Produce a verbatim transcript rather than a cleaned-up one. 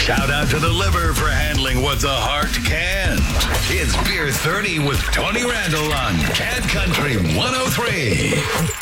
Shout out to the liver for handling what the heart can't. It's Beer thirty with Tony Randall on Cat Country one oh three.